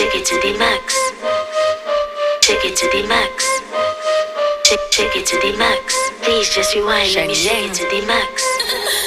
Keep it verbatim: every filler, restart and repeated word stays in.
take it to the max. Take it to the max. Take, take it to the max. Please just rewind, let me take it to the max.